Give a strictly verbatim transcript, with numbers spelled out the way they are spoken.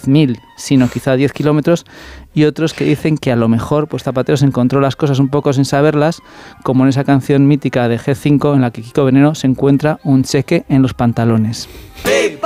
diez mil, sino quizá diez kilómetros, y otros que dicen que a lo mejor pues Zapatero se encontró las cosas un poco sin saberlas, como en esa canción mítica de G cinco en la que Kiko Veneno se encuentra un cheque en los pantalones.